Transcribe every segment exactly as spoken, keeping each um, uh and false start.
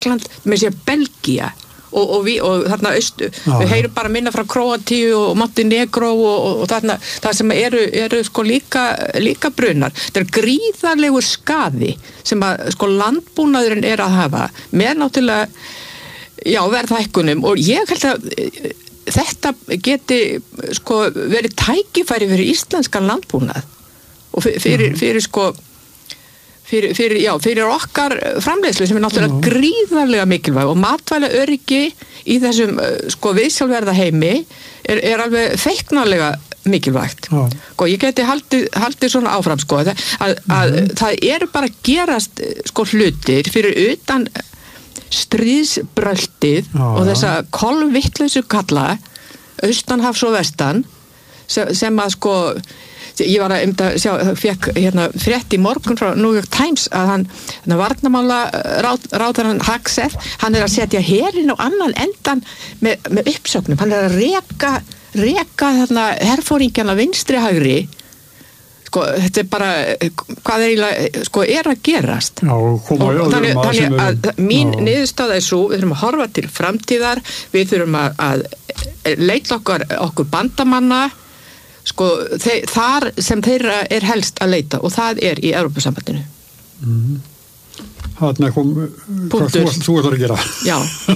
Ísland, með sér Belgía og, og, við, og þarna austu Já, við heyrum bara minna frá Króatíu og Montenegro og, og, og þarna það sem eru, eru sko líka, líka brunar. Það er gríðarlegur skaði sem að sko landbúnaðurinn er að hafa með náttúrulega já, verðhækkunum og ég held að þetta geti sko verið tækifæri fyrir íslenskan landbúnað og fyrir, fyrir sko Fyrir, fyrir, já, fyrir okkar framleiðslu sem er náttúrulega mm. gríðarlega mikilvæg og matvæla öryggi í þessum sko viðsjálfverða heimi er, er alveg feiknarlega mikilvægt. Mm. Sko, ég geti haldið, haldið svona áfram sko að, að, að mm. það eru bara gerast sko hlutir fyrir utan stríðsbröltið mm. og þessa kolvittlausu kalla austanhafs og vestan sem, sem að sko ég var að um það sjá, fekk hérna frétt í morgun frá New York Times að hann, hann varnarmála ráðherrann Hagseth, hann er að setja herinn á annan endan með, með uppsögnum, hann er að reka reka þarna herfóringjana vinstri hægri sko, þetta er bara, hvað er eiginlega sko, er að gerast Já, koma og þannig, þannig að, að mín já. niðurstaða er svo, við þurfum að horfa til framtíðar, við þurfum að, að leita okkur, okkur bandamanna sko, þeir, þar sem þeirra er helst að leita og það er í Evrópusambandinu. Mm. Þarna kom hvað þú, þú ætlar að gera. Já.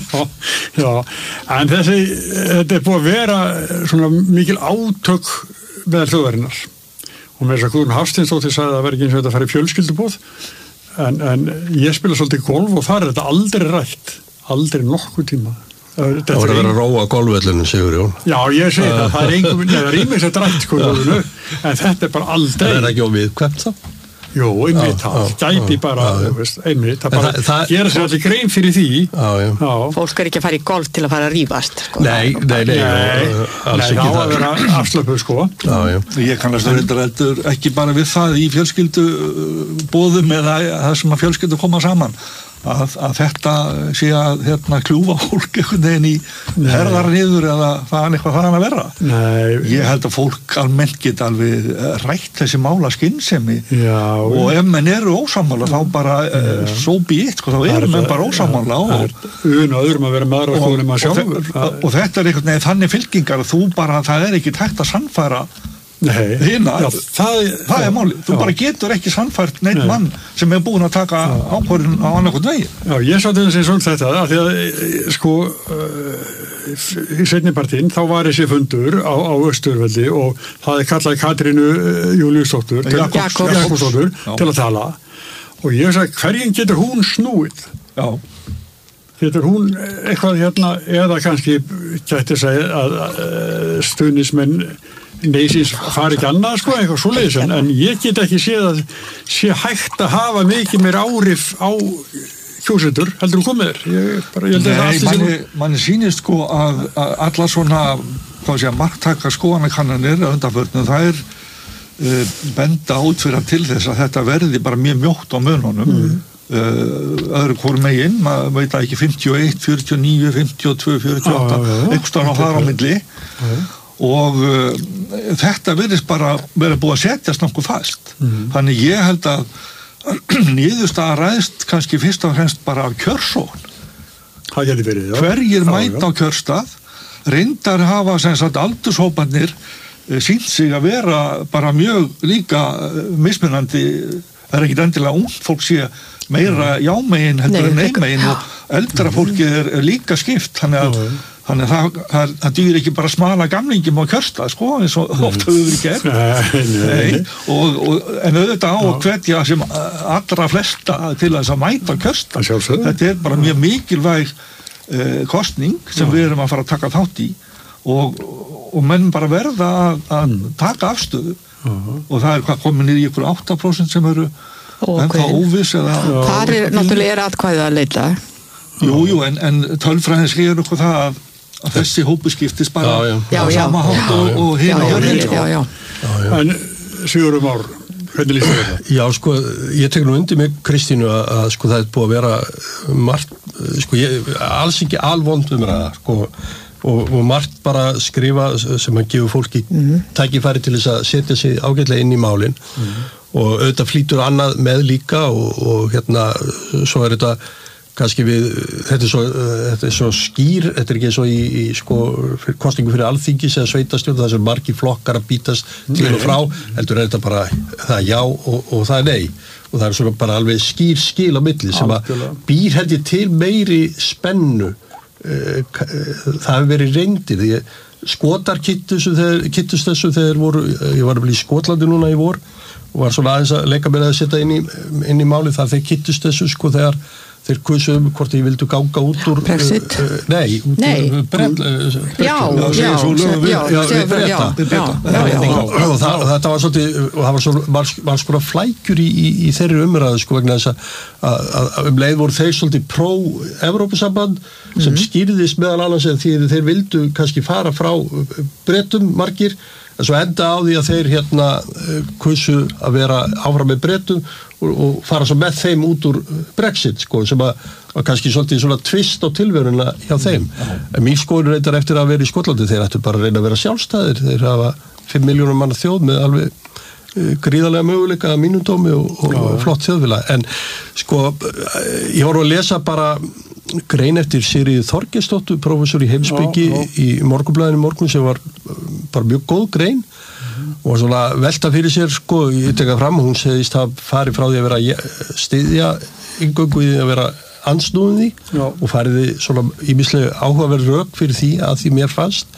Já. En þessi, þetta er búið að vera svona mikil átök með þjóðarinnar og með þess að Guðrún Hafsteinsdóttir sagði að það verði ekki eins og þetta færi fjölskyldubóð en, en ég spila svolítið golf og þar er þetta aldrei rætt, aldrei nokkuð tíma. Það voru að vera að róa golfvellinu, Sigurjón. Já, ég segi það, það er einhver, neða rýmis að drætt sko, en þetta er bara aldrei. Það er ekki á viðkvæmt þá? Jú, einmitt, það gæti bara, þú veist, einmitt, það bara það, það, gera sér allir grein fyrir því. Já, já. Já. Fólk er ekki að fara í golf til að fara að rífast. Sko. Nei, nei, nei, nei, alls nei, ekki það. Nei, það á að vera afslöpuð, sko. Já, já. Ég kannast að reynda rættur ekki bara við það í fjölskyldu boðum eða það sem að fjölskyldu koma saman. Að, að þetta sé að hérna kljúfa fólk einhvern veginn í herðar niður eða það er eitthvað þaðan að vera. Nei. Ég held að fólk almennt geta alveg rætt þessi mála skynsemi Já, og ef menn eru ósammála þá bara uh, so be it, sko, þá eru menn bara ósammála og, og, öðrum að vera maður og, og, og, og, og þetta er einhvern veginn þannig fylkingar að þú bara, það er ekki tækt að sannfæra Nei, Hina, já, það, það er málið, þú já. bara getur ekki sannfært neitt Nei. mann sem er búin að taka ákvörðun á annarkot vegi. Já, ég sá til þess að þetta, af því að sko uh, í seinni partinn þá var þessi fundur á, á Austurvelli og það er kallað Katrínu uh, Júlíusdóttur Jakobsdóttur til að tala og ég sagði, hverjum getur hún snúið? Já. Getur hún eitthvað hérna eða kannski gæti segja að, að stuðnismenn neysins fari ekki annað sko, eitthvað svoleiðis en, en ég get ekki séð að sé hægt að hafa mikið meir áhrif á kjósendur heldur hún komið þér ég, bara, ég Nei, manni, manni sýnist sko að, að alla svona hvað sé að marktaka skoðanakannanir að undanförnum það er uh, benda út fyrir til þess að þetta verði bara mjög mjótt á mununum mm. uh, öðru hvort megin maður veit ekki fimmtíu og eitt, fjörutíu og níu, fimmtíu og tvö, fjörutíu og átta eitthvað á þar á milli og uh, þetta verðist bara verið búið að setjast nokkuð fast mm. þannig ég held að niðurstaða ræðst kannski fyrst og fremst bara af kjörsókn það getur verið, já. Hverjir já, mæta já. á kjörstað reyndar hafa sem sagt aldurshópanir uh, sýnt sig að vera bara mjög líka uh, mismunandi það er ekki endilega ungt fólk sé meira mm. jámegin heldur en neymegin og eldra fólki er, er líka skipt þannig að já, Þannig að það, það, það dýr ekki bara smala gamlingum á kjörstað, sko, eins og oft höfum við gert. Nei, nei. Og, og, en auðvitað á að hvetja sem allra flesta til þess að mæta kjörstað. Þetta er bara mjög mikilvæg eh, kostning sem Já. við erum að fara að taka þátt í og, og menn bara verða að, að taka afstöðu uh-huh. og það er hvað komin í ykkur átta prósent sem eru okay. ennþá óviss eða... Það er náttúrulega er atkvæðið að leita. Jú, jú, en, en tölfræðin segir okkur það að að þessi hópu skiptist bara já, já. á sama hátt og, og hinn á hinn já, já. En Sigurður Már hvernig líst þetta? Já, sko, ég tek nú undir mig Kristínu að, að sko það er búið að vera margt, sko, ég, alls ekki alvond umræða, sko og, og margt bara skrifa sem að gefa fólki mm-hmm. tækifæri til þess að setja sig ágætlega inn í málin mm-hmm. og auðvitað flýtur annað með líka og, og hérna, svo er þetta kannski við, þetta er svo, þetta er svo skýr, þetta er ekki svo í, í sko, fyrir kosningu fyrir alþingis eða sveitastjórn, það sem margir flokkar að bítast til og frá, heldur er þetta bara það er já og, og það er nei og það er svona bara alveg skýr skil á milli sem að býr held ég til meiri spennu, það hefur verið reyndir, því Skotar kittust þessu þegar voru, ég var að bli í Skotlandi núna í vor og var svona aðeins að leika mér að setja inn í, inn í máli þar þeir kittust þessu sko þegar þeir kusuðum hvort ég vildu ganga út úr Brexit? Uh, nei, út nei. úr Brell Já, já, já, og þetta var svolítið og það var svona var skora flækjur í, í, í þeirri umræðu sko vegna þess að, að um leið voru þeir svolítið pró-Evrópusamband sem mm-hmm. skýrðist meðal annars eða því þeir vildu kannski fara frá Bretum margir en svo enda á því að þeir hérna kusu að vera áfram með Bretum og, og fara svo með þeim út úr Brexit sko sem að, að kannski svolítið svona tvist á tilveruna hjá þeim mm. en mín skoður reyndar eftir að vera í Skotlandi þeir ættu bara að reyna að vera sjálfstæðir þeir hafa fimm milljónum manna þjóð með alveg uh, gríðarlega möguleika að mínum dómi og, og, ja. og flott þjóðfélag en sko ég voru að lesa bara grein eftir Sigríði Þorgeirsdóttur, prófessor í heimspeki já, já. í Morgunblaðinu morgun sem var bara mjög góð grein mm-hmm. og svona velta fyrir sér sko, ég teka fram, hún segist að fari frá því að vera styðja yngöngu í því að vera ansnúðin því já. og fariði svona ýmislega áhugaverð rök fyrir því að því mér fannst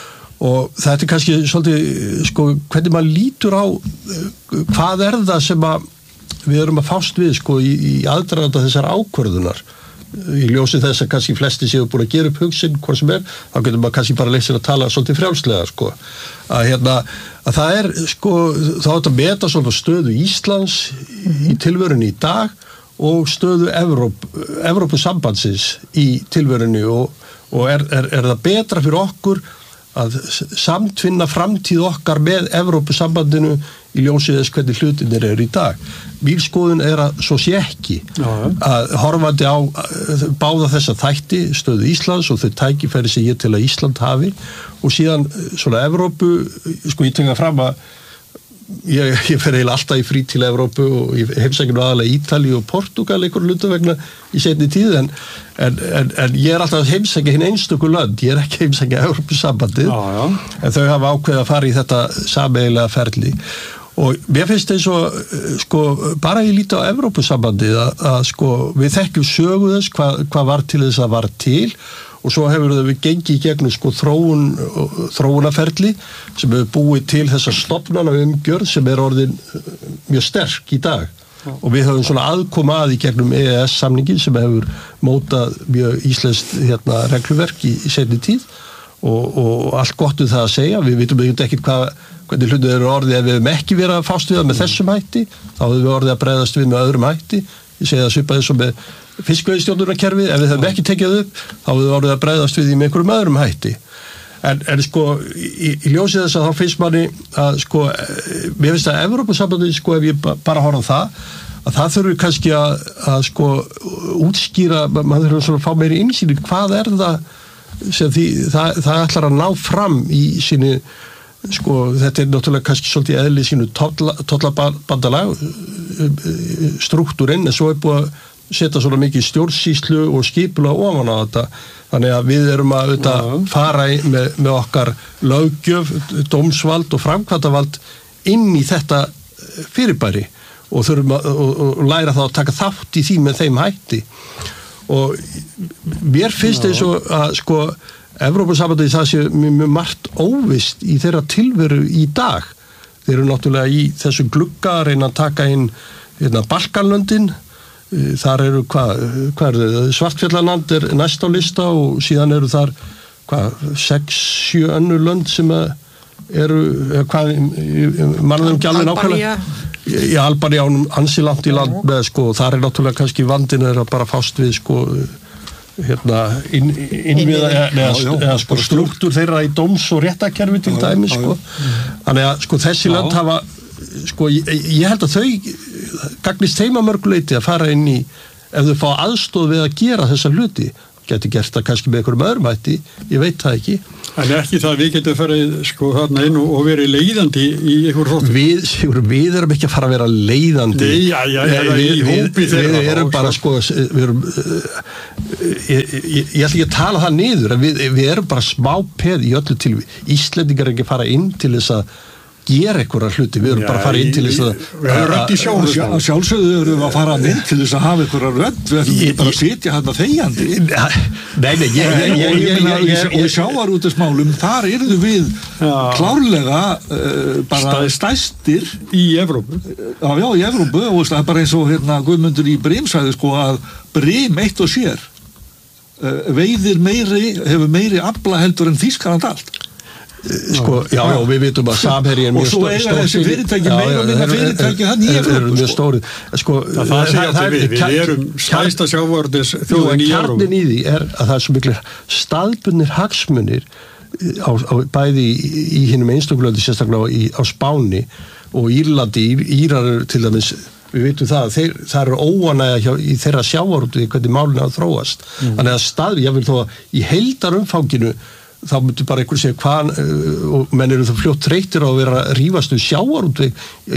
og þetta er kannski svolítið sko, hvernig maður lítur á hvað er það sem að við erum að fást við sko í, í aðdraganda þessar ákvörðunar í ljósi þess að kannski flesti séu búin að gera upp hugsin hvað sem er, þá getur maður kannski bara leitt sér að tala svolítið frjálslega sko að hérna, að það er sko þá er þetta meta svona stöðu Íslands mm-hmm. í tilverunni í dag og stöðu Evróp, Evrópusambandsins í tilverunni og, og er, er, er það betra fyrir okkur að samtvinna framtíð okkar með Evrópusambandinu í ljósið þess hvernig hlutinir eru í dag. Mín skoðun er að svo sé ekki Já. að horfandi á báða þessa þætti, stöðu Íslands og þau tækifæri sem ég til að Ísland hafi og síðan svona Evrópu, sko ég tenga fram að ég, ég fer eiginlega alltaf í frí til Evrópu og ég heimsækja nú aðalega Ítalíu og Portúgal einhver hluta vegna í seinni tíð en, en, en, en ég er alltaf að heimsækja hinn einstöku lönd, ég er ekki að heimsækja Evrópusambandið já, já. en þau hafa ákveðið að fara í þetta sameiginlega ferli og mér finnst eins og sko bara ég líti á Evrópusambandið að, að sko við þekkjum sögu þess hvað, hvað var til þess að var til og svo hefur þau við gengið í gegnum sko þróun, þróunaferli sem hefur búið til þessar stofnana umgjörð sem er orðin mjög sterk í dag Já. og við höfum svona aðkoma að í gegnum E E S-samningin sem hefur mótað mjög íslenskt hérna, regluverk í, í seinni tíð og, og allt gott um það að segja, við vitum ekki hvað hvernig hlutir eru orðið ef við hefum ekki verið að fást við það með þessum hætti, þá hefur við orðið að bregðast við með öðrum hætti, ég segi það svipaði svo með fiskveiðistjórnunarkerfi, ef við hefum ekki tekið upp, þá hefur við orðið að bregðast við því með einhverjum öðrum hætti. En, en sko, í, í ljósið þess að þá finnst manni að sko, mér finnst að Evrópusambandið, sko, ef ég bara horfa á það, að það þurfi kannski að, að sko, útskýra, maður þurfi svona að fá meiri innsýn, hvað er það sem því, það, það ætlar að ná fram í síni sko, þetta er náttúrulega kannski svolítið eðlið sínu tollabandalag struktúrinn, en svo er búið að setja svona mikið stjórnsýslu og skipulag ofan á þetta, þannig að við erum að ja. fara í, með, með okkar löggjöf, dómsvald og framkvæmdavald inn í þetta fyrirbæri og þurfum að og, og læra þá að taka þátt í því með þeim hætti og mér finnst eins og að sko Evrópusambandið það sé mjög margt óvist í þeirra tilveru í dag. Þeir eru náttúrulega í þessu glugga að reyna að taka inn hérna, Balkanlöndin, þar eru hvað, hvað er það, Svartfjallaland er næst á lista og síðan eru þar hvað, sex, sjö önnur lönd sem eru, hvað, mannaðum ekki alveg nákvæmlega. Í Albanía ánum ansi langt í land með sko, þar er náttúrulega kannski vandinn er að bara fást við sko hérna inn, innviða eða, eða sko struktúr þeirra í dóms- og réttakerfi til dæmi sko. Þannig að sko þessi já. Lönd hafa sko ég, ég held að þau gagnist þeim að mörgu leyti að fara inn í ef þau fá aðstoð við að gera þessa hluti geti gert það kannski með einhverjum öðrum hætti, ég veit það ekki. En ekki það við getum farið sko þarna inn og verið leiðandi í einhver þóttum? Við, Sigur, við erum ekki að fara að vera leiðandi. Nei, já, já, já, við, í hópi þeirra. Við erum bara sko, við erum, ég, ég, ég ætla ekki að tala það niður, en við, við erum bara smá peð í öllu til, Íslendingar er ekki að fara inn til þess að gera einhverja hluti, við erum já, bara að fara inn til þess að við höfum rödd í sjálfsögðu að sjálfsögðu erum við að fara inn til þess að hafa einhverja rödd, við ætlum bara að sitja hérna þegjandi nei, nei, ég og í sjávarútvegsmálum þar erum við klárlega bara stærstir í Evrópu já, já, í Evrópu og það er bara eins og hérna Guðmundur í Brim sagði sko að Brim eitt og sér veiðir meiri, hefur meiri afla heldur en Þýskaland allt sko, já, já, við vitum að Samherji er mjög stór og svo eiga þessi fyrirtæki meira og minna fyrirtæki hann í Evrópu mjög stóri sko, það segja til við, við erum stærsta sjávarútvegs þjóðin í Evrópu kjarnin í því er að það er svo miklu staðbundnir hagsmunir á, á bæði í, í hinum einstökulöndi sérstaklega í, á Spáni og Írlandi, Írar eru til dæmis við veitum það, þeir, það eru óanægja í þeirra sjávarútvegi hvernig málinu að þróast mm. þannig að staði, ég vil þó að í heildarumfanginu þá myndir bara einhver segja hvað og menn eru það fljótt þreyttir á að vera að rífast um sjávarútveg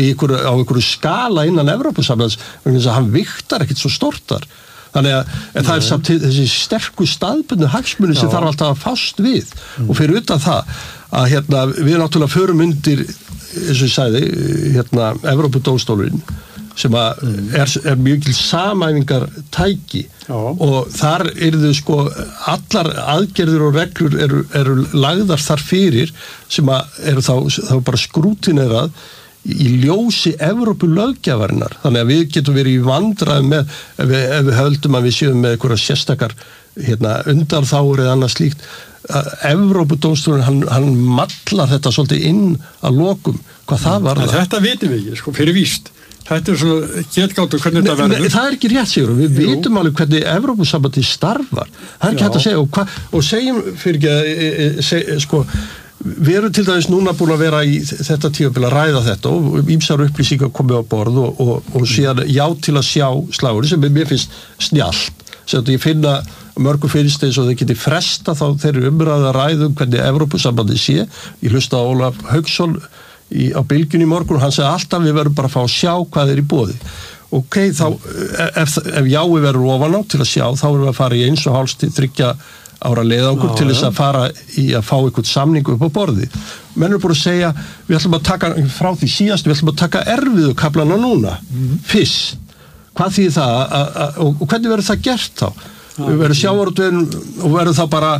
á einhverju skala innan Evrópusambands vegna þess að hann vigtar ekkert svo stortar þannig að það er samt þessi sterku staðbundnu hagsmuni sem þarf alltaf að fást við mm. og fyrir utan það að hérna, við náttúrulega förum undir eins og ég sagði hérna, Evrópudómstólurinn sem að mm. er, er mjög samæfingar tæki Já. Og þar eru þau sko allar aðgerðir og reglur eru, eru lagðar þar fyrir sem að eru þá, þá bara skrútinerað í ljósi Evrópu löggjafarinnar þannig að við getum verið í vandræðum með ef við, ef við höldum að við séum með einhverja sérstakar hérna, undarþáur eða annað slíkt Evrópudómstólinn hann, hann mallar þetta svolítið inn að lokum hvað það var það þetta vitum við ekki sko fyrir víst Þetta er svona getgáttur hvernig þetta verður. Nei, það er ekki rétt, Sigur. Við Jú. vitum alveg hvernig Evrópusambandi starfar. Það er ekki hægt að segja. Og, hva, og segjum fyrir ekki að, e, e, seg, sko, við erum til dæmis núna búin að vera í þetta tímabil að ræða þetta og ýmsar upplýsingar komið á borð og, og, og síðan já til að sjá slagur sem mér finnst snjallt. Sem að ég finna mörgum finnst eins og þeir geti fresta þá þeirri umræðu að ræðum hvernig Evrópusambandi sé. Ég hlusta á Ólaf Hauksson Í, á bylgjunni í morgun og hann segi alltaf við verðum bara að fá að sjá hvað er í boði ok, þá ef, ef jái verður ofan á til að sjá þá verðum við að fara í eins og hálfs til þriggja ára leiðangur til þess að fara í að fá einhvern samningu upp á borði menn eru búin að segja við ætlum að taka frá því síðast við ætlum að taka erfiðu kaflana núna mm-hmm. fyrst, hvað þýðir það a, a, og, og hvernig verður það gert þá ah, við verðum sjávarútveginn og verðum það bara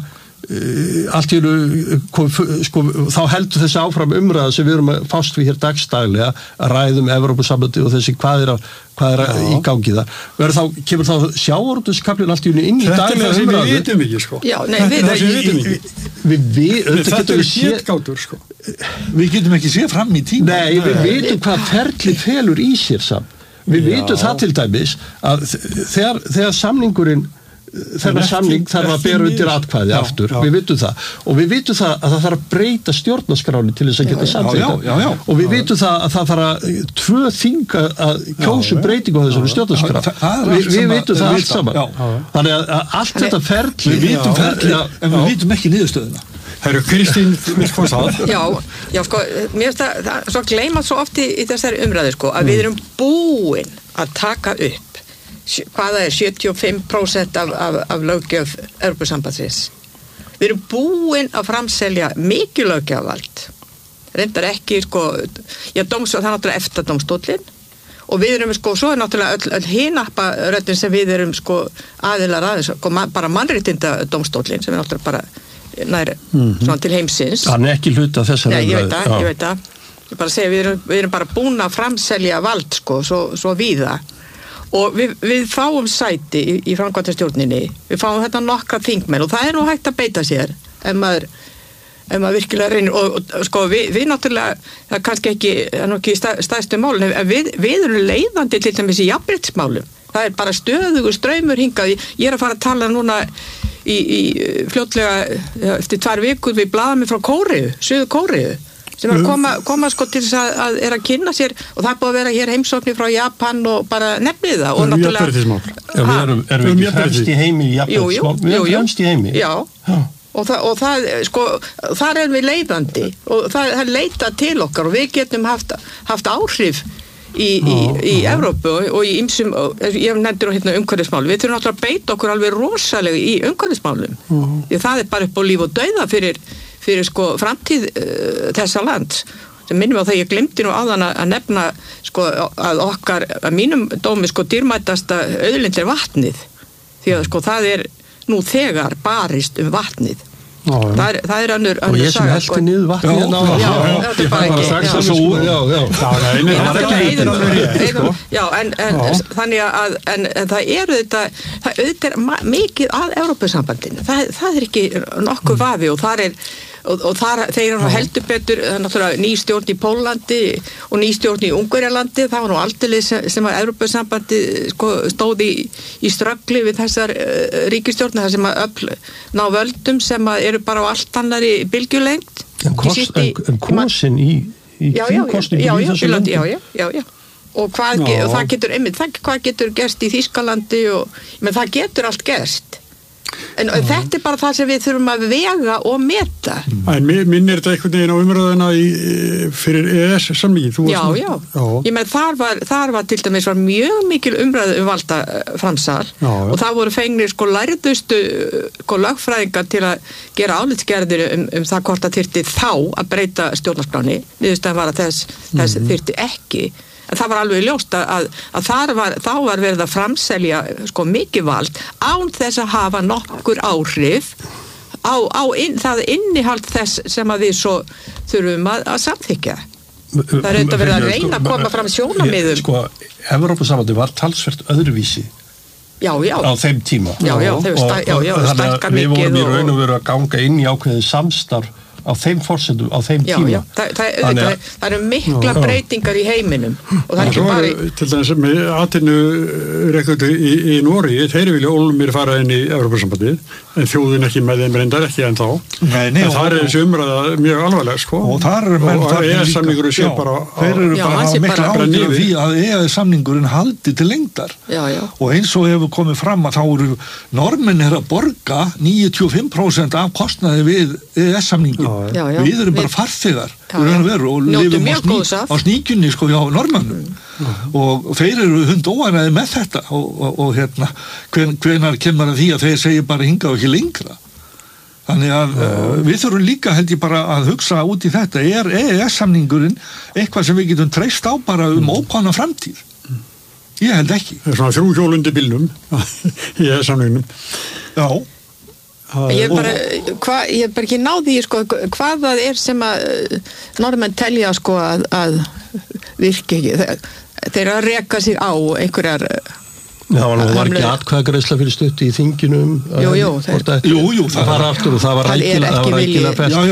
Uh, allt í raun sko, þá heldur þessi áfram umræða sem við erum að fást við hér dagstæðlega að ræðum Evrópusambandi og þessi hvað er, að, hvað er að í gangi það þá, kemur þá sjávarútvegskaflinn allt í raun inn í daglega umræðu þetta er það sem við vitum ekki sko. Já, nei, við, þetta er það sem við vitum ekki við, við, þetta er getgáttur sko. við getum ekki séð fram í tíma nei, við vitum hvað ferli felur í sér samt við Já. vitum það til dæmis að þegar, þegar samningurinn þennan samning þarf að bera undir atkvæði já, aftur, já. Við vitum það og við vitum það að það þarf að breyta stjórnarskráni til þess að geta samþykkta og við vitum það að það þarf að tvö þing að kjósu breytingu á þessari stjórnarskrá við, við vitum það allt saman þannig að, að allt þetta ferli við vitum ferli en við vitum ekki niðurstöðuna Herru, Kristín, við sko það Já, já sko, mér finnst það, það svo gleymað svo oft í, í þessari umræðu sko að mm. við erum búin að taka upp hvaða er sjötíu og fimm prósent af, af, af löggjöf Evrópusambandsins. Við erum búin að framselja mikið löggjöfvald. Reyndar ekki, sko, já, dóms, það er náttúrulega eftir dómstóllinn og við erum, sko, svo er náttúrulega öll, öll hinappa röddin sem við erum, sko, aðilar aðeins, sko, man, bara mannréttinda dómstóllinn sem er náttúrulega bara nær, mm-hmm. svona til heimsins. Það er ekki hluta þessar umræðu. Nei, ég veit það, ég veit það. Ég bara segja, við erum, við erum bara búin að framselja vald, sko, svo, svo víða. Og við, við fáum sæti í, í framkvæmdastjórninni, við fáum þetta nokkra þingmenn og það er nú hægt að beita sér ef maður, ef maður virkilega reynir og, og sko við, við náttúrulega, það er kannski ekki, það er nú ekki stað, staðstu málun, en við, við erum leiðandi til dæmis í jafnréttismálum, það er bara stöðugur straumur hingað, ég er að fara að tala núna í, í fljótlega, eftir tvær vikur við blaðum frá Kóreu, Suður Kóreu sem er að koma, koma sko til þess að, að er að kynna sér og það er búið að vera hér heimsóknir frá Japan og bara nefnið það og náttúrulega Já, við erum, erum við ekki fremst í heimi í jafnvægismál, við erum fremst í heimi Já, Já. Og, það, og það, sko, þar erum við leiðandi og það, það leita til okkar og við getum haft, haft áhrif í, í, í Evrópu og, og í ýmsum, ég hef nefndir á hérna umhverfismál, við þurfum náttúrulega að beita okkur alveg rosalega í umhverfismálum því það er bara upp á líf og dauða fyrir, fyrir sko framtíð uh, þessa land sem minnum á það ég glemdi nú áðan að nefna sko að okkar, að mínum dómi sko dýrmætasta auðlind er vatnið því að sko það er nú þegar barist um vatnið Já, það er, það er önnur, önnur og ég sem helti niður vatnið já, já, já, já, það er bara ekki já, en, en þannig að en, en það eru þetta það auðvitað er mikið að Evrópusambandinu það, það er ekki nokkuð vafi og þar er og, og þar, þeir eru heldur betur náttúrulega ný stjórn í Pólandi og ný stjórn í Ungverjalandi það var nú aldrei sem, sem að Evrópusambandi sko, stóði í, í ströggli við þessar uh, ríkistjórnar sem að öll ná völdum sem að eru bara á allt annari bylgjulengd en, kost, en, en kosin í, í þingkostningu í þessu landi já, já, já, já og, hvað, og það getur einmitt, það, hvað getur gerst í Þýskalandi og menn það getur allt gerst en já. Þetta er bara það sem við þurfum að vega og meta en minn er þetta einhvern veginn á umræðuna í, fyrir E E S-samningi já, já, já, ég með þar var, þar var til dæmis var mjög mikil umræðu um valda framsal já, já. Og það voru fengnir sko lærðustu sko lögfræðingar til að gera álitsgerðir um, um það hvort það þyrfti þá að breyta stjórnarskráni niðurstaðan var að þess, þess mm-hmm. þyrfti ekki en það var alveg ljóst að, að þar var, þá var verið að framselja sko mikið vald án þess að hafa nokkur áhrif á, á inn, það innihald þess sem að við svo þurfum að, að samþykja. Það er auðvitað verið að reyna að koma fram sjónarmiðum. Sko, Evrópusambandið var talsvert öðruvísi já, já. á þeim tíma já, já, og, og, já, já, og þannig að við vorum í raun og veru að ganga inn í ákveðið samstarf á þeim forsendum, á þeim já, tíma já, það, það, það, það, það eru mikla já, breytingar í heiminum og það er ekki bara í... til dæmis með atvinnurekendur í, í Nóri þeir vilja ólumir fara inn í Evrópusambandið en þjóðin ekki með þeim reyndar ekki en þá nei, nei, en það er þessi umræða mjög alvarlega sko og það er og E E S-samningurinn sé bara þeir eru bara að mikla ágjör því að E E S-samningurinn haldi til lengdar já, já. og eins og hefur komið fram að þá eru normenn er að borga níutíu og fimm prósent af kostnaði við E E S-samningin Já, já, við erum bara farþegar já, já. og lifum á, sní, á sníkjunni sko hjá normannum mm. og þeir eru hund óanæði með þetta og, og, og hérna hven, hvenar kemur að því að þeir segja bara hinga og ekki lengra þannig að uh, við þurfum líka held ég bara að hugsa út í þetta er E E S-samningurinn eitthvað sem við getum treyst á bara um mm. ókvæðna framtíð ég held ekki það er svona þrjú hjólundi bílnum í E E S-samningunum já Ég bara, hva, ég bara ekki náði sko, hvað það er sem að norðmenn telja sko að, að virki ekki þeir, þeir eru að reka sig á einhverjar það var nú var ekki atkvæðagreiðsla fyrir stutti í þinginum jú, jú, þeir, jú, jú það var aftur og það var rækilega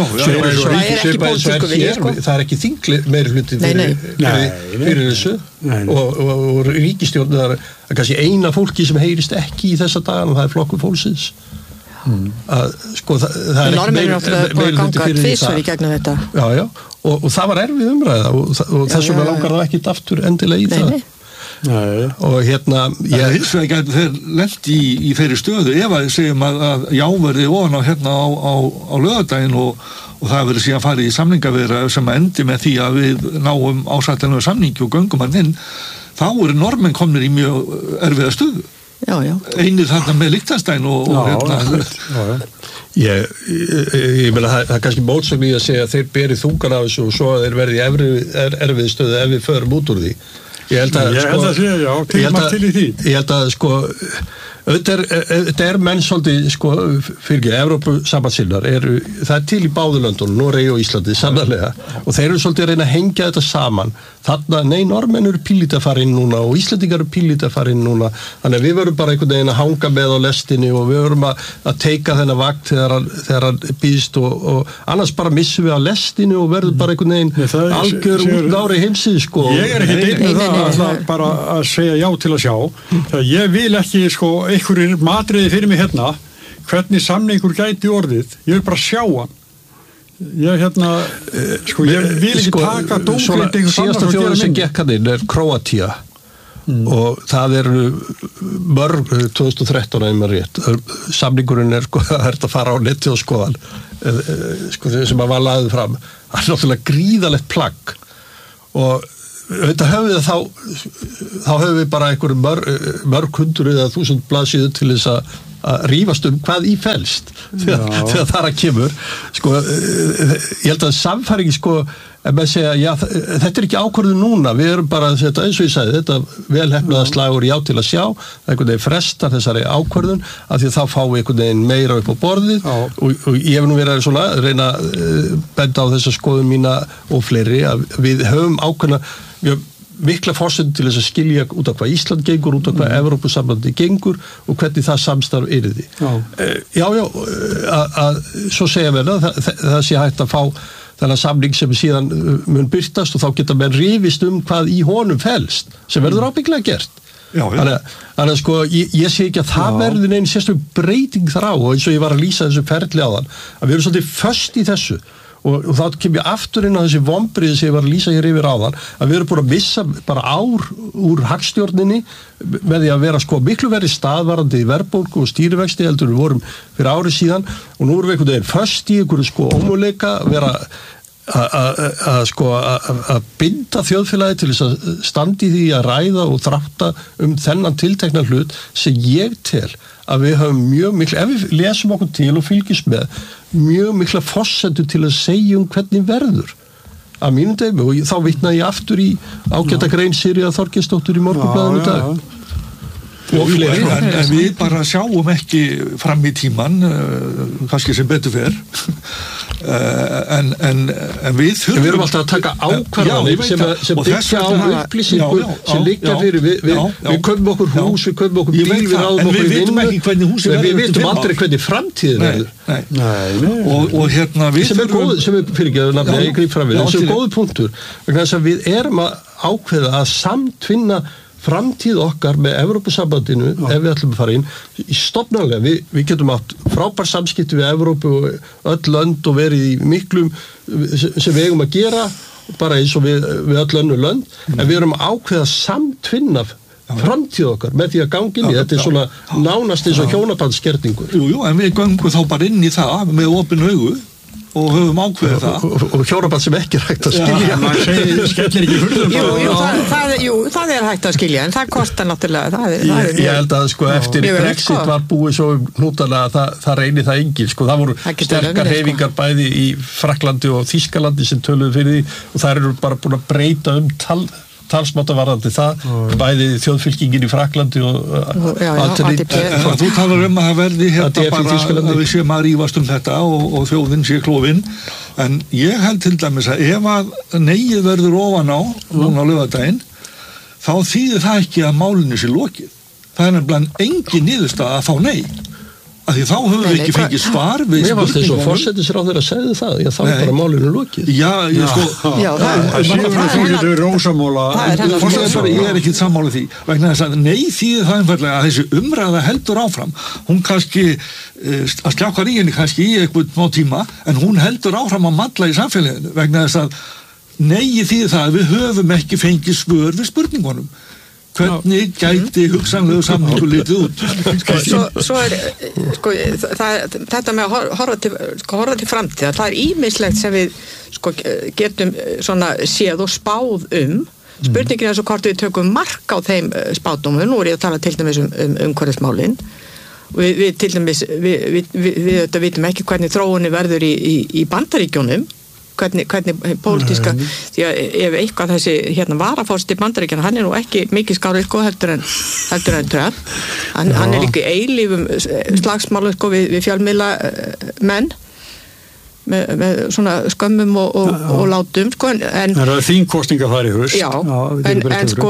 það er ekki þingli meiri hluti fyrir, fyrir, fyrir þessu nei, nei. Og, og, og ríkisstjórn það er kannski eina fólki sem heyrist ekki í þessa dagan og það er flokkur fólksins Mm. að sko það, það er ekki meir, meir ganga tvisvar í gegnum þetta já, já, og, og það var erfið umræða og, og þessum er langar það ekki aftur endilega í nei, það nei. Nei. Og hérna ég hins vegar gæti þeir lent í, í þeirri stöðu ef að segjum að, að jáverði ofan á hérna á, á, á laugardaginn og, og það verður síðan farið í samningaviðra sem endi með því að við náum ásættanlega samningi og göngum hann inn þá eru normenn komnir í mjög erfiða stöðu Já, já. Einir þarna með Liechtenstein og, og já, hérna ég, ég, ég meina það, það er kannski mótsögn í að segja að þeir beri þungan af þessu og svo að þeir verði í er, erfið stöðu ef við förum út úr því ég held að, ég held að, sko, já, ég held að, ég held að sko Þetta er, þetta er menn svolítið, sko, fyrir ekki, Evrópusambandssinnar eru, það er til í báðurlöndunum, Noregi og Íslandi, sannarlega, og þeir eru svolítið að reyna að hengja þetta saman. Þarna, nei, normenn eru pílítið að fara inn núna og Íslandingar eru pílítið að fara inn núna, þannig að við verum bara einhvern veginn að hanga með á lestinni og við verum að, að teika þennan vakt þegar hann, þegar hann býðst og, og annars bara missum við á lestinni og verðum bara einhvern veginn algjör útnári heimsið, sko. Ég er ekki einn með það að bara að segja já til að sjá. Það ég vil ekki, sko, einhverjir matriði fyrir mig hérna hvernig samningur gæti orðið ég vil bara sjá hann Ég hérna, sko, ég vil ekki sko, taka dómgreind svona, einhvers annars síðasta og gera þjóðin sem minn. gekk hann inn er Króatía mm. og það eru mörg tvö þúsund og þrettán að maður rétt samningurinn er, sko, það er að fara á netti og skoðan sko, sem að var laðið fram það er náttúrulega gríðalegt plagg og þetta höfum við þá þá höfum við bara einhver mörg, mörg hundur eða þúsund blaðsíður til þess að að rífast um hvað í felst þegar, þegar það er að kemur sko, ég held að samfæringi sko, ef maður segja, já, þetta er ekki ákvörðu núna, við erum bara, þetta, eins og ég sagði þetta velhefnaða slagur já til að sjá það einhvern veginn frestar þessari ákvörðun af því að þá fáum við einhvern veginn meira upp á borðið og, og ég hef nú verið svona reyna að benda á þessa skoðun mína og fleiri að við höfum ákvörðuna við mikla forsönd til þess að skilja út af hvað Ísland gengur, út af hvað mm. Evrópusambandi gengur og hvernig það samstarf yrði. Já, uh, já, já að, að svo segja við það, það, það sé hægt að fá þennan samning sem síðan mun byrtast og þá geta menn rifist um hvað í honum felst, sem verður ábyggilega gert. Já, já. Þannig, þannig sko, ég, ég sé ekki að það verður neinn sérstökum breyting þar á og eins og ég var að lýsa þessu ferli á þann, að við erum svolítið föst í þessu og, og þá kem ég aftur inn á þessi vombriði sem ég var að lýsa hér yfir áðan að við erum búin að missa bara ár úr hagstjórninni með því að vera sko miklu verið staðvarandi í verðbólgu og stýrivexti heldur við vorum fyrir ári síðan og nú erum við einhvern veginn föst í einhverju sko ómöguleika vera að sko að binda þjóðfélagi til þess að standi því að ræða og þrátta um þennan tiltekna hlut sem ég tel að við höfum mjög miklu, ef við lesum okkur til og fylgjumst með, mjög mikla forsendur til að segja um hvernig verður að mínum dæmi og þá vitna ég aftur í ágæta grein Sigríðar Þorgeirsdóttur í Morgunblaðinu í dag. Og fleiri. En, en við bara sjáum ekki fram í tíman, uh, kannski sem betur fer, uh, en, en, en við þurfum... En við erum alltaf að taka ákvarðanir sem, sem byggja á upplýsingu sem liggja fyrir, við, við, við köpum okkur hús, við köpum okkur bíl, við ráðum okkur í vinnu, en við vitum aldrei hvernig framtíðin er. Nei, nei. Og, og hérna við sem er góð, sem er fyrir ekki að nafna, ég grýp fram við, sem er góðu punktur, vegna þess að við erum að ákveða að samtvinna framtíð okkar með Evrópusambandinu ef við ætlum að fara inn í stofnanlega, Vi, við getum átt frábær samskipti við Evrópu og öll lönd og verið í miklum sem við eigum að gera bara eins og við, við öll önnu lönd mm. en við erum ákveða samtvinna framtíð okkar með því að gangi inn í þetta er svona nánast eins og hjónabandskerningur. Jú, jú, en við gangum þá bara inn í það með opin augu og höfum ákveðið það og, og, og hjónaband sem ekki er hægt að skilja ja, maður segir, skellir ekki hurðum jú, jú, það, það, jú, það er hægt að skilja en það kostar náttúrulega það er, það er, ég, ég held að sko eftir Brexit sko. Var búið svo hnútana að það, það reynir það engin sko, það voru það sterkar hreyfingar sko. Bæði í Frakklandi og Þýskalandi sem töluðu fyrir því og það eru bara búin að breyta um tal talsmáttavarðandi það, mm. bæði þjóðfylkingin í Frakklandi og Altenit. Þú talar um að það verði hérna bara að við séum að rífast um þetta og, og þjóðin sé klofin, en ég held til dæmis að ef að neyið verður ofan á, núna á laugardaginn, þá þýðir það ekki að málinu sé lokið. Það er nefnilega engin niðurstaða að fá nei. Af því þá höfum við ekki fengið svar við spurningunum. Mér varst þess að forsætisráðherra segði það, já þá er bara málinu lokið. Já, ég sko... Já, það er rósamóla. Forsætisráðherra, ég er ekki sammála því. Vegna þess að nei þýðir það einfaldlega að þessi umræða heldur áfram. Hún kannski, að sljáka ríginni kannski í einhvern má tíma, en hún heldur áfram að malla í samfélaginu. Vegna þess að nei þýðir það að við höfum ekki fengið svör við spurningunum. Hvernig gæti hugsanlegu samningu litið út? Svo, svo er, sko, það, þetta með að horfa til, sko, horfa til framtíðar, það er ýmislegt sem við sko, getum svona séð og spáð um. Spurningin er svo hvort við tökum mark á þeim spádómum, nú er ég að tala til dæmis um, um umhverfismálin. Við, við til dæmis, við, við, við, við þetta vitum ekki hvernig þróunni verður í, í, í Bandaríkjónum. Hvernig, hvernig pólitíska, því að ef eitthvað þessi hérna varaforsti Bandaríkjanna, hann er nú ekki mikið skárið sko heldur en heldur en Trump, hann, hann er líka í eilífum slagsmálu sko við, við fjölmiðla menn með, með svona skömmum og, og, og látum sko en, en það er þín kostinga þar í hust já, já en, en sko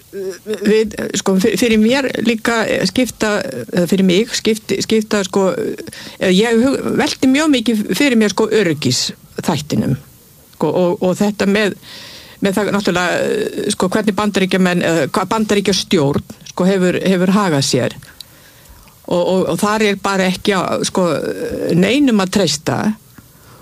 við, sko fyrir mér líka skipta, eða fyrir mig skipta, skipta sko ég velti mjög mikið fyrir mér sko öryggis þættinum sko, og, og þetta með, með það náttúrulega sko, hvernig bandaríkjamenn bandaríkjastjórn sko, hefur, hefur hagað sér og, og, og þar er bara ekki á, sko, neinum að treysta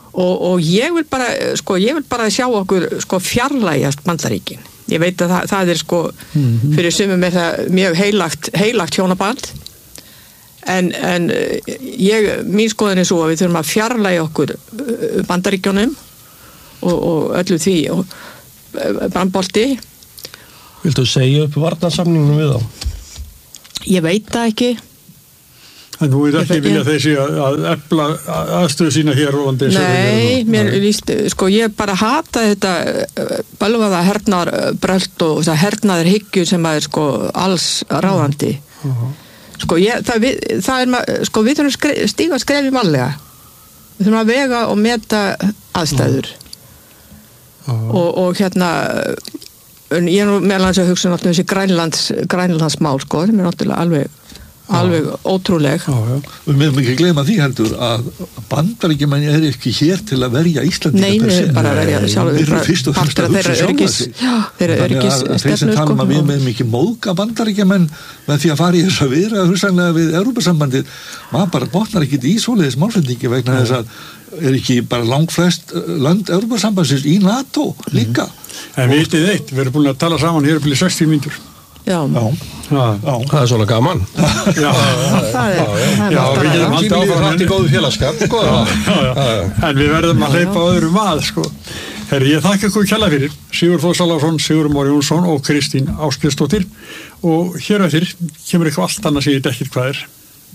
og, og ég vil bara sko, ég vil bara sjá okkur sko fjarlægjast Bandaríkin. Ég veit að það, það er sko mm-hmm. fyrir sumum er það mjög heilagt heilagt hjónaband en, en ég, mín skoðun er svo að við þurfum að fjarlægja okkur Bandaríkjunum og, og öllu því og brandbolti. Viltu segja upp varnarsamningnum við þá? Ég veit það ekki. En þú veit ekki vilja þessi að efla aðstöðu sína hér og landi? Nei, mér líst, sko ég bara hata þetta bölvaða hernaðar brölt og það hernaðar hyggju sem er sko alls ráðandi. Uh-huh. Sko ég, það, við, það er, sko við þurfum skre, stíga skrefi varlega. Við þurfum að vega og meta aðstæður. Uh-huh. Og, og hérna, ég er nú meðal hans að hugsa náttúrulega þessi Grænlands, Grænlandsmál, sko, sem er náttúrulega alveg alveg ótrúleg. Já, já. Við meðum ekki gleyma því heldur að Bandaríkjamenn er ekki hér til að verja Íslandinga per se. Nei, bara að verja sjálf. Við erum fyrst og fremst að hugsa sjálfa sig. Já, þeirra öryggis stefnu. Þeir sem tala um að við meðum ekki móðga Bandaríkjamenn með því að fara í þess að vera hugsanlega við Evrópusambandið. Maður bara botnar ekki í svoleiðis málflutningi vegna þess að er ekki bara langflest lönd Evrópusambandsins í NATO líka. En vitið eitt, við erum búin að tala saman hér upp í sextíu mínútur. Já. Já. Já. Það er svona gaman. Já. Það er, það er Já, við getum haldið áfram hrætt í góðu félagskap, sko. Já, já. En við verðum að hleypa öðrum að, sko. Herri, ég þakka ykkur kærlega fyrir. Sigurður Þór Sálason, Sigurður Már Jónsson og Kristín Ásgeirsdóttir. Og hér eftir kemur eitthvað allt annað sem ég veit ekkert hvað er.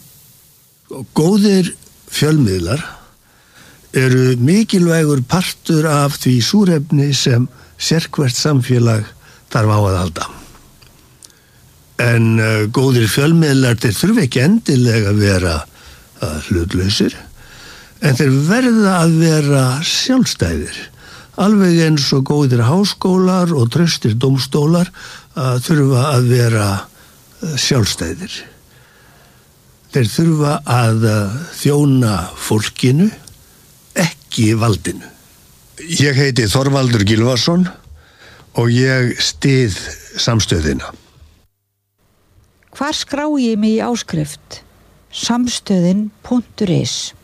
Góðir fjölmiðlar eru mikilvægur partur af því súrefni sem sérhvert samfélag þarf á að halda. En uh, góðir fjölmiðlar þeir þurfa ekki endilega að vera uh, hlutlausir, en þeir verða að vera sjálfstæðir. Alveg eins og góðir háskólar og traustir dómstólar uh, þurfa að vera uh, sjálfstæðir. Þeir þurfa að uh, þjóna fólkinu, ekki valdinu. Ég heiti Þorvaldur Gylfason og ég styð samstöðina. Hvar skrái ég mig í áskrift? samstöðin punktur is